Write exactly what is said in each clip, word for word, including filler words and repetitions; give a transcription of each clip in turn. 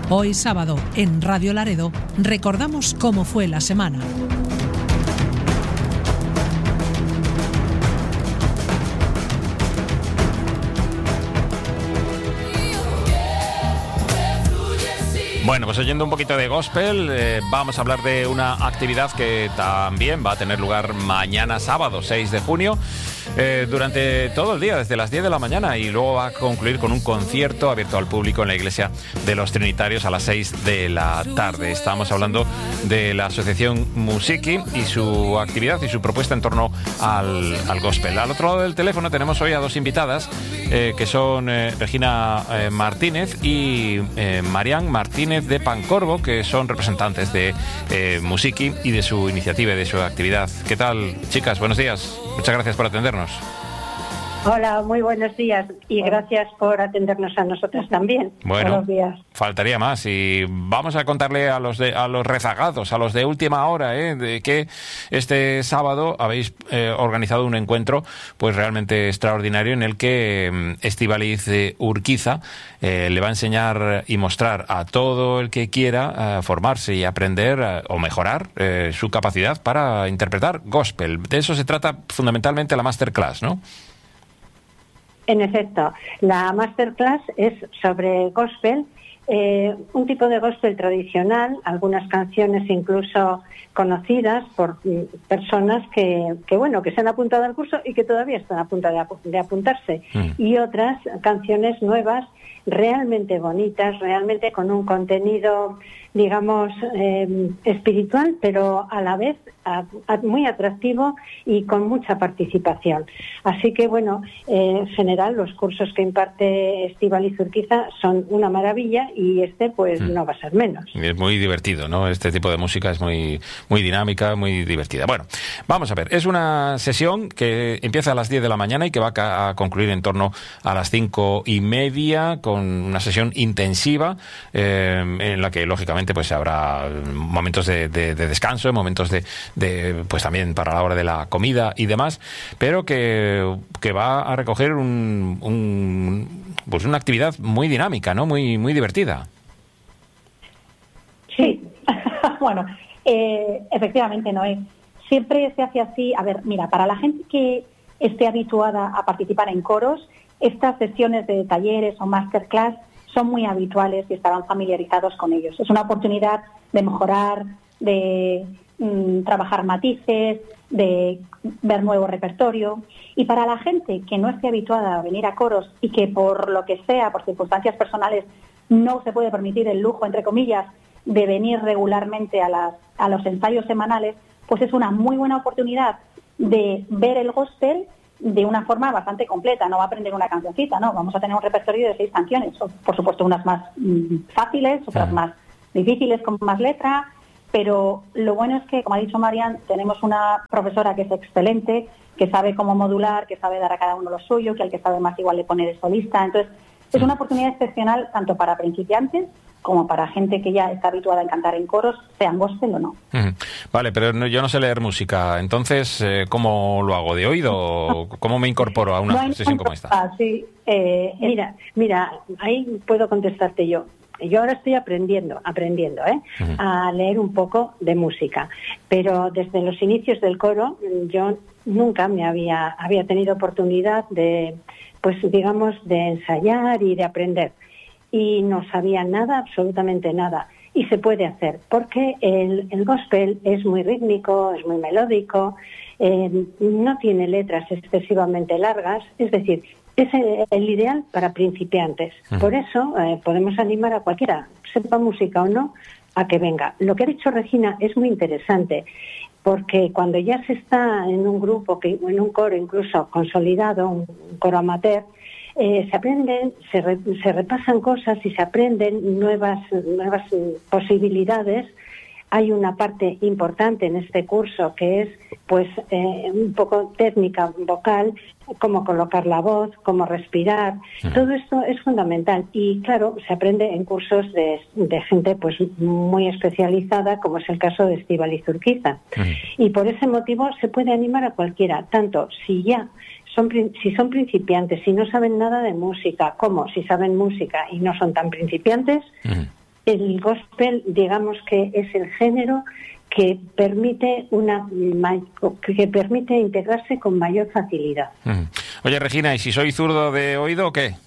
Hoy sábado, en Radio Laredo, recordamos cómo fue la semana. Bueno, pues oyendo un poquito de gospel, eh, vamos a hablar de una actividad que también va a tener lugar mañana sábado, seis de junio, eh, durante todo el día, desde las diez de la mañana, y luego va a concluir con un concierto abierto al público en la iglesia de los Trinitarios a las seis de la tarde. Estamos hablando de la asociación Musiki y su actividad y su propuesta en torno al, al gospel. Al otro lado del teléfono tenemos hoy a dos invitadas, eh, que son eh, Regina eh, Martínez y eh, Marián Martínez de Pancorbo, que son representantes de eh, Musiki y de su iniciativa y de su actividad. ¿Qué tal, chicas? Buenos días. Muchas gracias por atendernos. Hola, muy buenos días y gracias por atendernos a nosotros también. Bueno, buenos días. Faltaría más y vamos a contarle a los de, a los rezagados, a los de última hora, ¿eh? de que este sábado habéis eh, organizado un encuentro pues realmente extraordinario en el que eh, Estíbaliz Urquiza eh, le va a enseñar y mostrar a todo el que quiera eh, formarse y aprender eh, o mejorar eh, su capacidad para interpretar gospel. De eso se trata fundamentalmente la masterclass, ¿no? En efecto, la masterclass es sobre gospel, eh, un tipo de gospel tradicional, algunas canciones incluso conocidas por personas que, que bueno, que se han apuntado al curso y que todavía están a punto de, apu- de apuntarse, mm. y otras canciones nuevas, realmente bonitas, realmente con un contenido, digamos, eh, espiritual, pero a la vez a, a, muy atractivo y con mucha participación. Así que, bueno, eh, en general los cursos que imparte Estíbaliz Urquiza son una maravilla y este, pues, mm. no va a ser menos. Es muy divertido, ¿no? Este tipo de música es muy, muy dinámica, muy divertida. Bueno, vamos a ver, es una sesión que empieza a las diez de la mañana y que va a, a concluir en torno a las cinco y media, con una sesión intensiva eh, en la que lógicamente pues habrá momentos de, de, de descanso, momentos de, de pues también para la hora de la comida y demás, pero que, que va a recoger un, un pues una actividad muy dinámica, ¿no? Muy muy divertida. Sí, bueno, eh, efectivamente, Noé. Siempre se hace así. A ver, mira, para la gente que esté habituada a participar en coros, estas sesiones de talleres o masterclass son muy habituales y estarán familiarizados con ellos. Es una oportunidad de mejorar, de mm, trabajar matices, de ver nuevo repertorio. Y para la gente que no esté habituada a venir a coros y que por lo que sea, por circunstancias personales, no se puede permitir el lujo, entre comillas, de venir regularmente a, las, a los ensayos semanales, pues es una muy buena oportunidad de ver el gospel de una forma bastante completa. No va a aprender una cancioncita, no, vamos a tener un repertorio de seis canciones, por supuesto unas más mmm, fáciles, otras más difíciles con más letra, pero lo bueno es que, como ha dicho Marian, tenemos una profesora que es excelente, que sabe cómo modular, que sabe dar a cada uno lo suyo, que al que sabe más igual le pone de solista. Entonces es una oportunidad excepcional tanto para principiantes como para gente que ya está habituada a cantar en coros, sean gospel o no. Uh-huh. Vale, pero no, yo no sé leer música, entonces, eh, ¿cómo lo hago? ¿De oído? ¿Cómo me incorporo a una no sesión como esta? Ah, sí, eh, mira, mira, ahí puedo contestarte yo. Yo ahora estoy aprendiendo, aprendiendo, ¿eh? Uh-huh. a leer un poco de música, pero desde los inicios del coro yo nunca me había, había tenido oportunidad de, pues digamos, de ensayar y de aprender. Y no sabía nada, absolutamente nada. Y se puede hacer, porque el, el gospel es muy rítmico, es muy melódico, eh, no tiene letras excesivamente largas, es decir, es el, el ideal para principiantes. Uh-huh. Por eso eh, podemos animar a cualquiera, sepa música o no, a que venga. Lo que ha dicho Regina es muy interesante, porque cuando ya se está en un grupo, que en un coro incluso consolidado, un coro amateur, Eh, se aprenden, se, re, se repasan cosas y se aprenden nuevas, nuevas posibilidades. Hay una parte importante en este curso que es pues eh, un poco técnica vocal, cómo colocar la voz, cómo respirar. Sí. Todo esto es fundamental y claro, se aprende en cursos de, de gente pues muy especializada, como es el caso de Estíbaliz Urquiza. Sí. Y por ese motivo se puede animar a cualquiera, tanto si ya Son, si son principiantes, si no saben nada de música, como si saben música y no son tan principiantes, uh-huh. el gospel, digamos que es el género que permite una que permite integrarse con mayor facilidad. Mm. Oye, Regina, ¿y si soy zurdo de oído o qué?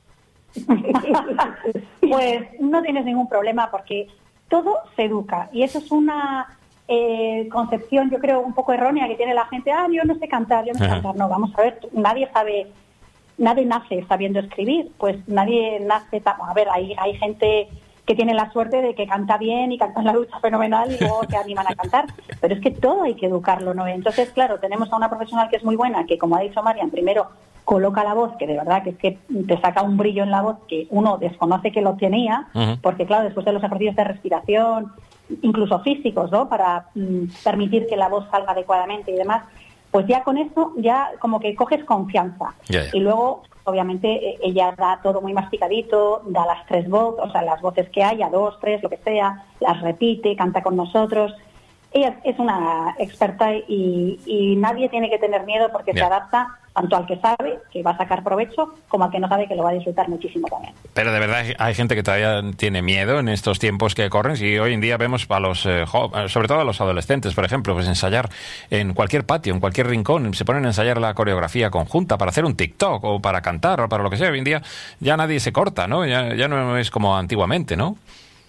Pues no tienes ningún problema, porque todo se educa, y eso es una eh, concepción, yo creo, un poco errónea que tiene la gente. Ah, yo no sé cantar, yo no sé cantar. No, vamos a ver, nadie sabe, nadie nace sabiendo escribir, pues nadie nace, a ver, hay, hay gente que tiene la suerte de que canta bien y canta en la ducha fenomenal y luego te animan a cantar, pero es que todo hay que educarlo, ¿no? Entonces, claro, tenemos a una profesional que es muy buena, que, como ha dicho Marian, primero coloca la voz, que de verdad que es que te saca un brillo en la voz que uno desconoce que lo tenía, uh-huh. porque claro, después de los ejercicios de respiración, incluso físicos, ¿no?, para mm, permitir que la voz salga adecuadamente y demás, pues ya con eso ya como que coges confianza. Yeah, yeah. Y luego, obviamente, ella da todo muy masticadito, da las tres voces, o sea, las voces que haya, dos, tres, lo que sea, las repite, canta con nosotros. Ella es una experta y, y nadie tiene que tener miedo, porque yeah. se adapta tanto al que sabe que va a sacar provecho como al que no sabe, que lo va a disfrutar muchísimo también. Pero de verdad hay gente que todavía tiene miedo en estos tiempos que corren, y hoy en día vemos a los, eh, sobre todo a los adolescentes, por ejemplo, pues ensayar en cualquier patio, en cualquier rincón, se ponen a ensayar la coreografía conjunta para hacer un TikTok o para cantar o para lo que sea. Hoy en día ya nadie se corta, ¿no? Ya, ya no es como antiguamente, ¿no?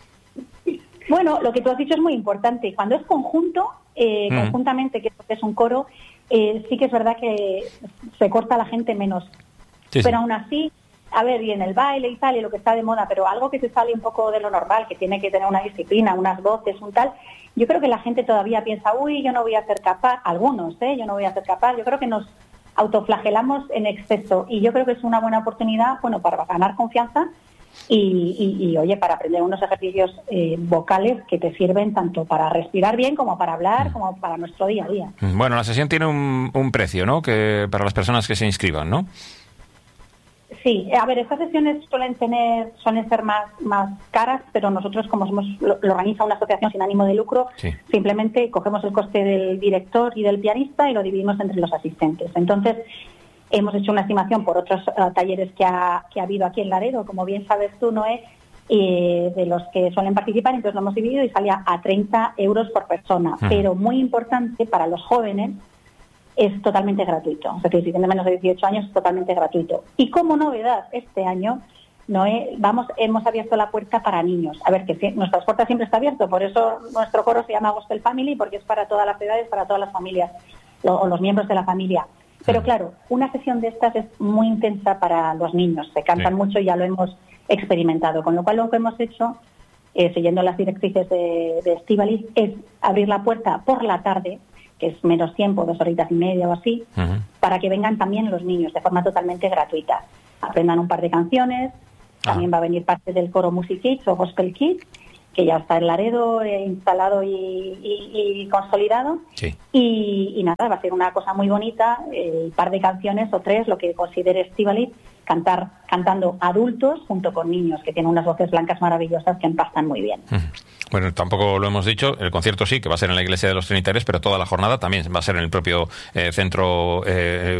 Bueno, lo que tú has dicho es muy importante. Cuando es conjunto, eh, mm. conjuntamente, que es un coro, eh, sí que es verdad que se corta la gente menos. Sí, pero sí. aún así, a ver, y en el baile y tal, y lo que está de moda, pero algo que se sale un poco de lo normal, que tiene que tener una disciplina, unas voces, un tal, yo creo que la gente todavía piensa, uy, yo no voy a ser capaz, algunos, ¿eh? Yo no voy a ser capaz. Yo creo que nos autoflagelamos en exceso, y yo creo que es una buena oportunidad, bueno, para ganar confianza. Y, y, y, oye, para aprender unos ejercicios eh, vocales que te sirven tanto para respirar bien, como para hablar, como para nuestro día a día. Bueno, la sesión tiene un, un precio, ¿no?, que para las personas que se inscriban, ¿no? Sí, a ver, estas sesiones suelen tener, suelen ser más, más caras, pero nosotros, como somos, lo, lo organiza una asociación sin ánimo de lucro, sí. simplemente cogemos el coste del director y del pianista y lo dividimos entre los asistentes. Entonces, hemos hecho una estimación por otros uh, talleres que ha, que ha habido aquí en Laredo, como bien sabes tú, Noé, eh, de los que suelen participar, entonces lo hemos dividido y salía a treinta euros por persona. Uh-huh. Pero muy importante, para los jóvenes es totalmente gratuito. Es decir, si tienen menos de dieciocho años es totalmente gratuito. Y como novedad, este año, Noé, vamos, hemos abierto la puerta para niños. A ver, que si, nuestras puertas siempre está abierto, por eso nuestro coro se llama Gospel Family, porque es para todas las edades, para todas las familias, lo, o los miembros de la familia. Pero claro, una sesión de estas es muy intensa para los niños, se cantan sí. mucho y ya lo hemos experimentado, con lo cual lo que hemos hecho, eh, siguiendo las directrices de, de Estíbaliz, es abrir la puerta por la tarde, que es menos tiempo, dos horitas y media o así, uh-huh. para que vengan también los niños de forma totalmente gratuita. Aprendan un par de canciones, ah. también va a venir parte del coro Music Kids o Gospel Kids, que ya está en Laredo eh, instalado y, y, y consolidado. Sí. Y, y nada, va a ser una cosa muy bonita, eh, un par de canciones o tres, lo que considere Estíbaliz, cantar cantando adultos junto con niños, que tienen unas voces blancas maravillosas que empastan muy bien. Bueno, tampoco lo hemos dicho, el concierto sí, que va a ser en la iglesia de los Trinitarios, pero toda la jornada también va a ser en el propio eh, centro eh,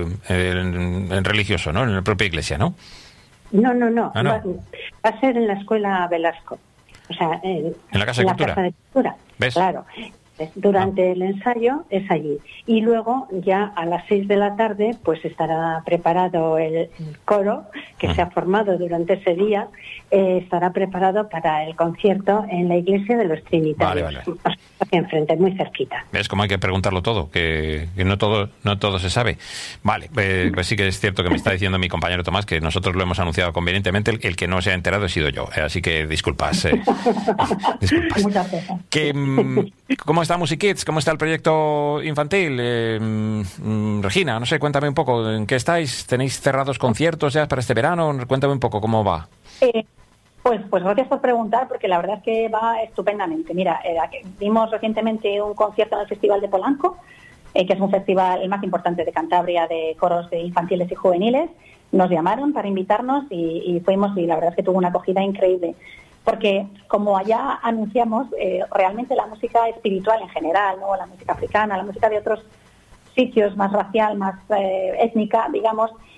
eh, religioso, ¿no? En la propia iglesia, ¿no? No, no, no. Ah, no. Va, va a ser en la escuela Velasco. O sea, en, en la Casa de en Cultura. La Casa de Cultura. ¿Ves? Claro. Durante ah. el ensayo es allí. Y luego, ya a las seis de la tarde, pues estará preparado el, el coro que ah. se ha formado durante ese día, eh, estará preparado para el concierto en la iglesia de los Trinitarios. Vale, vale. Aquí enfrente, muy cerquita. ¿Ves cómo hay que preguntarlo todo? Que, que no todo no todo se sabe. Vale, eh, pues sí que es cierto que me está diciendo mi compañero Tomás que nosotros lo hemos anunciado convenientemente, el, el que no se ha enterado he sido yo. Eh, así que disculpas. Eh, disculpas. Muchas gracias. Que, ¿cómo está Music Kids? ¿Cómo está el proyecto infantil? Eh, mm, Regina, no sé, cuéntame un poco, ¿en qué estáis? ¿Tenéis cerrados conciertos ya para este verano? Cuéntame un poco cómo va. Eh, pues, pues gracias por preguntar, porque la verdad es que va estupendamente. Mira, eh, dimos recientemente un concierto en el Festival de Polanco, eh, que es un festival el más importante de Cantabria de coros de infantiles y juveniles. Nos llamaron para invitarnos y, y fuimos, y la verdad es que tuvo una acogida increíble. Porque, como allá anunciamos, eh, realmente la música espiritual en general, ¿no?, la música africana, la música de otros sitios, más racial, más eh, étnica, digamos,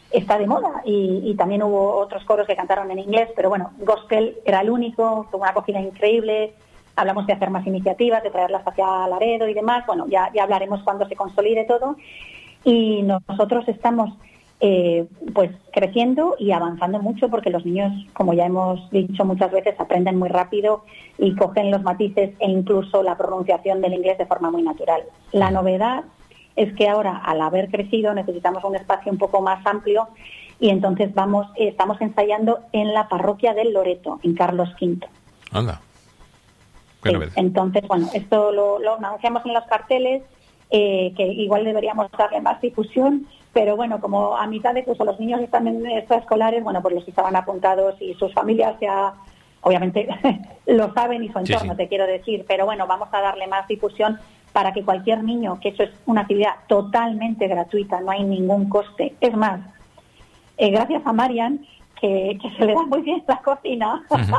está de moda y, y también hubo otros coros que cantaron en inglés, pero bueno, gospel era el único, tuvo una acogida increíble. Hablamos de hacer más iniciativas, de traerlas hacia Laredo y demás. Bueno, ya, ya hablaremos cuando se consolide todo. Y nosotros estamos eh, pues creciendo y avanzando mucho porque los niños, como ya hemos dicho muchas veces, aprenden muy rápido y cogen los matices e incluso la pronunciación del inglés de forma muy natural. La novedad es que ahora, al haber crecido, necesitamos un espacio un poco más amplio y entonces vamos eh, estamos ensayando en la parroquia del Loreto, en Carlos quinto. Anda. Sí, entonces, bueno, esto lo, lo anunciamos en los carteles, eh, que igual deberíamos darle más difusión, pero bueno, como a mitad de curso los niños están en extraescolares, bueno, pues los estaban apuntados y sus familias ya, obviamente, lo saben y su entorno, sí, sí. te quiero decir, pero bueno, vamos a darle más difusión para que cualquier niño, que eso es una actividad totalmente gratuita, no hay ningún coste. Es más, eh, gracias a Marian, que, que se le da muy bien la cocina, uh-huh.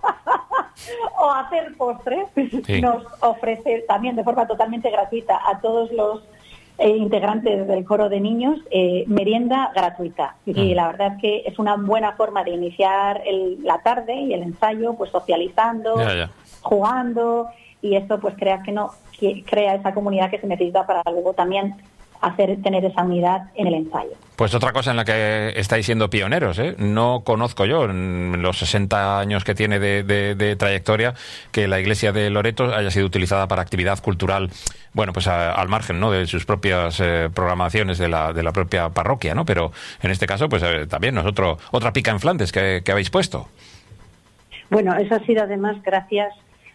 o hacer postres, sí. nos ofrece también de forma totalmente gratuita a todos los eh, integrantes del coro de niños eh, merienda gratuita. Uh-huh. Y la verdad es que es una buena forma de iniciar el, la tarde y el ensayo, pues socializando, yeah, yeah. jugando, y esto pues crea que no que crea esa comunidad que se necesita para luego también hacer tener esa unidad en el ensayo. Pues otra cosa en la que estáis siendo pioneros, ¿eh? No conozco yo, en los sesenta años que tiene de, de, de trayectoria, que la iglesia de Loreto haya sido utilizada para actividad cultural, bueno, pues a, al margen, ¿no?, de sus propias eh, programaciones de la, de la propia parroquia, ¿no? Pero en este caso, pues eh, también nosotros, otra pica en Flandes que, que habéis puesto. Bueno, eso ha sido además gracias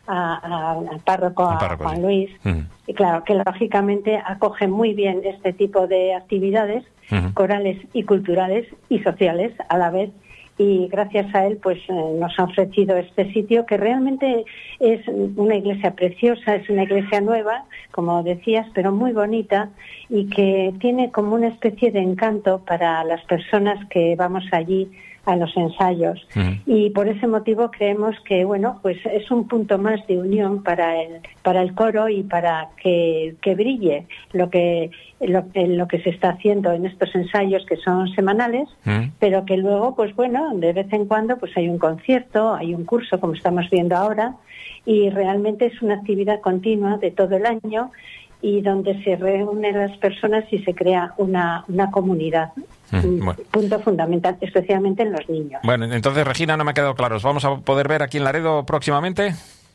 al párroco, a párroco, Juan sí. Luis, uh-huh. y claro, que lógicamente acoge muy bien este tipo de actividades uh-huh. corales y culturales y sociales a la vez, y gracias a él pues eh, nos ha ofrecido este sitio que realmente es una iglesia preciosa, es una iglesia nueva, como decías, pero muy bonita, y que tiene como una especie de encanto para las personas que vamos allí a los ensayos. Uh-huh. Y por ese motivo creemos que, bueno, pues es un punto más de unión para el para el coro y para que, que brille lo que lo, lo que se está haciendo en estos ensayos que son semanales, uh-huh. pero que luego, pues bueno, de vez en cuando pues hay un concierto, hay un curso, como estamos viendo ahora, y realmente es una actividad continua de todo el año y donde se reúnen las personas y se crea una, una comunidad. Mm, bueno. Punto fundamental, especialmente en los niños. Bueno, entonces, Regina, no me ha quedado claro. ¿Os vamos a poder ver aquí en Laredo próximamente?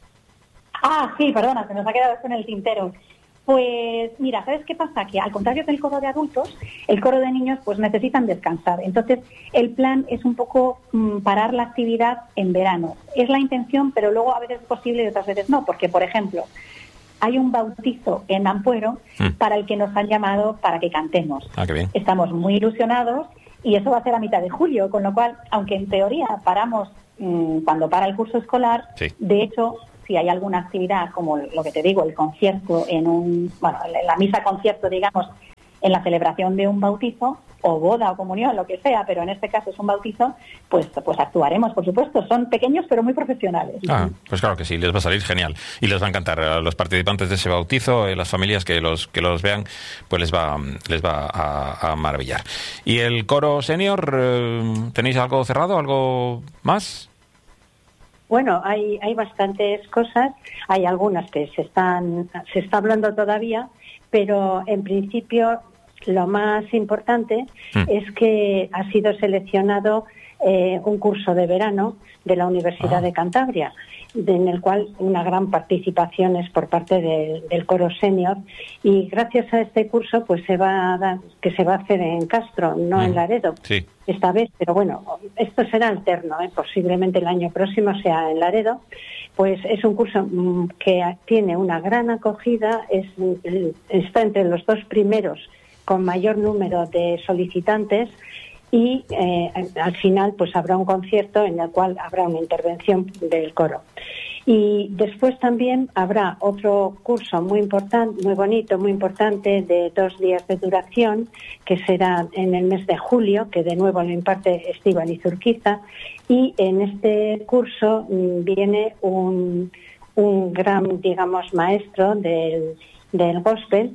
Ah, sí, perdona, se nos ha quedado esto en el tintero. Pues mira, ¿sabes qué pasa? Que al contrario del coro de adultos, el coro de niños pues necesitan descansar. Entonces, el plan es un poco mmm, parar la actividad en verano. Es la intención, pero luego a veces es posible y otras veces no, porque, por ejemplo, hay un bautizo en Ampuero mm. para el que nos han llamado para que cantemos. Ah, qué bien. Estamos muy ilusionados y eso va a ser a mitad de julio, con lo cual, aunque en teoría paramos mmm, cuando para el curso escolar, sí. de hecho, si hay alguna actividad, como lo que te digo, el concierto en un, bueno, la misa concierto, digamos, en la celebración de un bautizo, o boda o comunión, lo que sea, pero en este caso es un bautizo, pues pues actuaremos, por supuesto. Son pequeños pero muy profesionales. Ah, pues claro que sí, les va a salir genial. Y les va a encantar a los participantes de ese bautizo, y las familias que los que los vean, pues les va les va a, a maravillar. ¿Y el coro senior, tenéis algo cerrado, algo más? Bueno, hay hay bastantes cosas, hay algunas que se están se está hablando todavía, pero en principio lo más importante mm. es que ha sido seleccionado eh, un curso de verano de la Universidad ah. de Cantabria, de, en el cual una gran participación es por parte de, del coro senior, y gracias a este curso pues se va a dar, que se va a hacer en Castro, no mm. en Laredo, sí. esta vez, pero bueno, esto será alterno, ¿eh? Posiblemente el año próximo sea en Laredo. Pues es un curso mmm, que tiene una gran acogida, es, está entre los dos primeros con mayor número de solicitantes, y eh, al final pues habrá un concierto en el cual habrá una intervención del coro. Y después también habrá otro curso muy importante, muy bonito, muy importante, de dos días de duración, que será en el mes de julio, que de nuevo lo imparte Estíbaliz Urquiza, y en este curso mmm, viene un, un gran, digamos, maestro del, del gospel,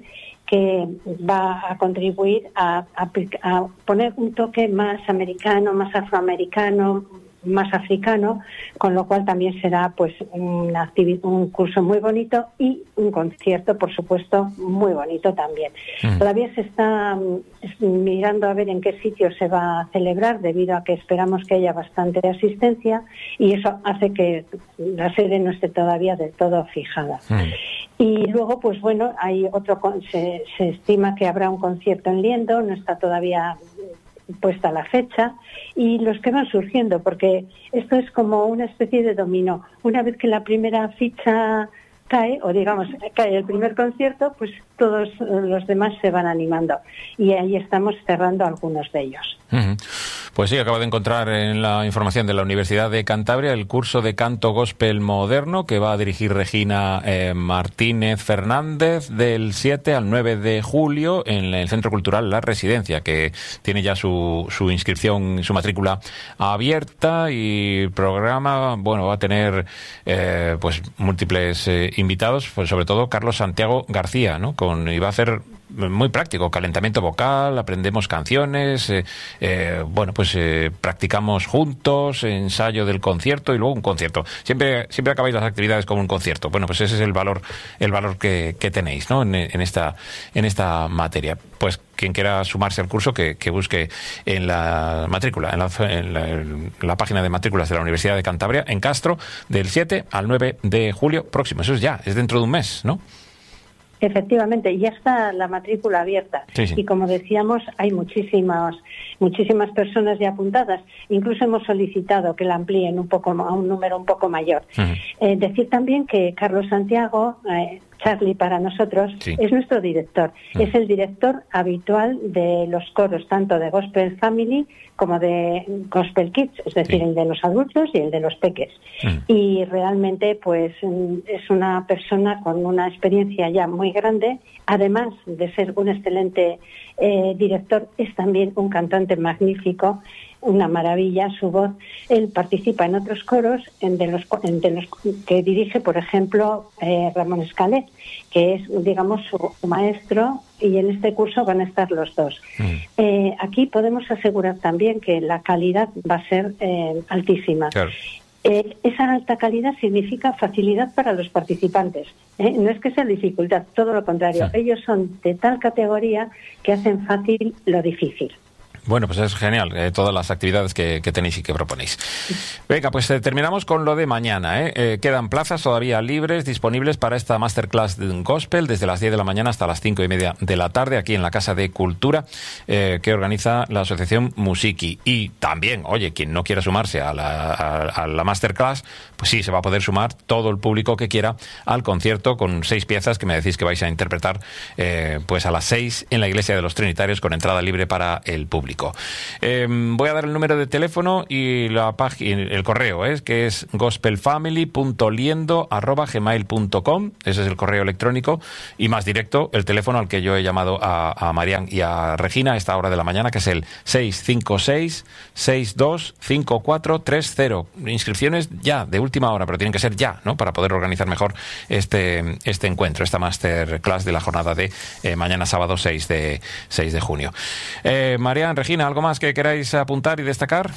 que va a contribuir a, a, a poner un toque más americano, más afroamericano, más africano, con lo cual también será pues una activi- un curso muy bonito y un concierto, por supuesto, muy bonito también. Mm. Todavía se está mirando a ver en qué sitio se va a celebrar, debido a que esperamos que haya bastante asistencia, y eso hace que la sede no esté todavía del todo fijada. Mm. Y luego, pues bueno, hay otro se, se estima que habrá un concierto en Liendo, no está todavía puesta la fecha, y los que van surgiendo, porque esto es como una especie de dominó. Una vez que la primera ficha cae, o digamos, cae el primer concierto, pues todos los demás se van animando. Y ahí estamos cerrando algunos de ellos. Uh-huh. Pues sí, acabo de encontrar en la información de la Universidad de Cantabria el curso de canto gospel moderno que va a dirigir Regina eh, Martínez Fernández del siete al nueve de julio en el Centro Cultural La Residencia, que tiene ya su, su inscripción, su matrícula abierta, y el programa, bueno, va a tener eh, pues múltiples eh, invitados, pues sobre todo Carlos Santiago García, ¿no? Con, y va a hacer muy práctico, calentamiento vocal, aprendemos canciones, eh, eh, bueno, pues eh, practicamos juntos, ensayo del concierto y luego un concierto. Siempre siempre acabáis las actividades con un concierto. Bueno, pues ese es el valor el valor que, que tenéis, ¿no? En, en esta en esta materia. Pues quien quiera sumarse al curso, que, que busque en la matrícula, en la, en, la, en la página de matrículas de la Universidad de Cantabria, en Castro, del siete al nueve de julio próximo. Eso es ya, es dentro de un mes, ¿no? Efectivamente, ya está la matrícula abierta. Sí, sí. Y como decíamos, hay muchísimas muchísimas personas ya apuntadas. Incluso hemos solicitado que la amplíen un poco a un número un poco mayor. Uh-huh. Eh, decir también que Carlos Santiago, eh, Charlie para nosotros, sí, es nuestro director. Uh-huh. Es el director habitual de los coros, tanto de Gospel Family como de Gospel Kids, es decir, sí, el de los adultos y el de los peques. Uh-huh. Y realmente, pues, es una persona con una experiencia ya muy grande. Además de ser un excelente eh, director, es también un cantante magnífico, una maravilla su voz. Él participa en otros coros, en de los, en de los que dirige, por ejemplo, eh, Ramón Escalet, que es, digamos, su maestro, y en este curso van a estar los dos. Mm. Eh, aquí podemos asegurar también que la calidad va a ser eh, altísima. Claro. Eh, esa alta calidad significa facilidad para los participantes. ¿eh? No es que sea dificultad, todo lo contrario. Sí. Ellos son de tal categoría que hacen fácil lo difícil. Bueno, pues es genial, eh, todas las actividades que, que tenéis y que proponéis. Venga, pues eh, terminamos con lo de mañana. ¿eh? Eh, quedan plazas todavía libres, disponibles para esta masterclass de gospel desde las diez de la mañana hasta las cinco y media de la tarde, aquí en la Casa de Cultura, eh, que organiza la Asociación Musiki. Y también, oye, quien no quiera sumarse a la, a, a la masterclass, pues sí, se va a poder sumar todo el público que quiera al concierto con seis piezas que me decís que vais a interpretar eh, pues a las seis en la Iglesia de los Trinitarios, con entrada libre para el público. Eh, voy a dar el número de teléfono y la página, el correo es que es gospelfamily punto liendo arroba gmail punto com. Ese es el correo electrónico, y más directo el teléfono al que yo he llamado a, a Marian y a Regina a esta hora de la mañana, que es el seis cinco seis, seis dos cinco cuatro tres cero. Inscripciones ya de última hora, pero tienen que ser ya, ¿no? Para poder organizar mejor este este encuentro, esta masterclass de la jornada de eh, mañana sábado seis de junio. Eh, Marian, Regina, ¿algo más que queráis apuntar y destacar?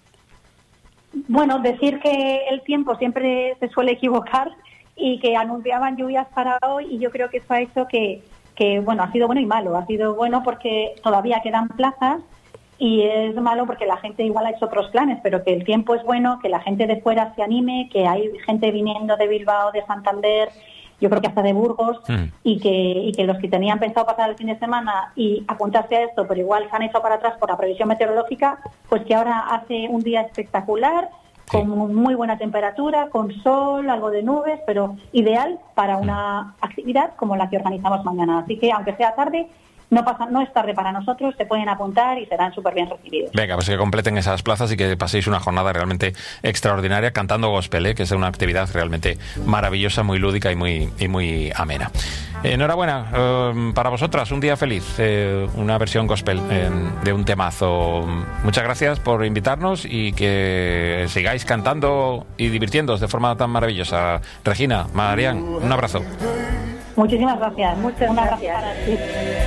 Bueno, decir que el tiempo siempre se suele equivocar y que anunciaban lluvias para hoy, y yo creo que eso ha hecho que, que, bueno, ha sido bueno y malo. Ha sido bueno porque todavía quedan plazas, y es malo porque la gente igual ha hecho otros planes, pero que el tiempo es bueno, que la gente de fuera se anime, que hay gente viniendo de Bilbao, de Santander, yo creo que hasta de Burgos, mm. y que y que los que tenían pensado pasar el fin de semana y apuntarse a esto, pero igual se han hecho para atrás por la previsión meteorológica, pues que ahora hace un día espectacular, sí, con muy buena temperatura, con sol, algo de nubes, pero ideal para una actividad como la que organizamos mañana. Así que, aunque sea tarde, no pasa, no es tarde para nosotros, se pueden apuntar y serán súper bien recibidos. Venga, pues que completen esas plazas y que paséis una jornada realmente extraordinaria cantando gospel, ¿eh? Que es una actividad realmente maravillosa, muy lúdica y muy, y muy amena. Eh, enhorabuena eh, para vosotras, un día feliz, eh, una versión gospel eh, de un temazo. Muchas gracias por invitarnos y que sigáis cantando y divirtiéndoos de forma tan maravillosa. Regina, Marian, un abrazo. Muchísimas gracias. Muchas Un abrazo gracias. para ti.